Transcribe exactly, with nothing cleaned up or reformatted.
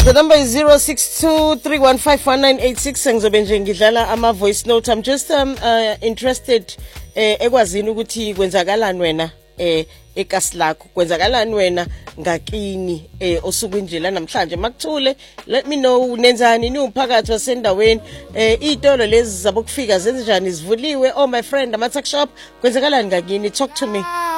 The number is zero six two three one five one nine eight six. Ngizobe nje ngidlala ama voice note. I'm just um uh, interested eh ekwazini ukuthi kwenzakalani wena eh ekasi lakho, kwenzakalani wena ngakini eh osukwini nje la namhlanje makuthule. Let me know nenzani ni umphakathi wasendaweni eh itolo lezi zabokufika zenze njani zivuliwe. Oh my friend, ama tuck shop kwenzakalani ngakini, talk to me.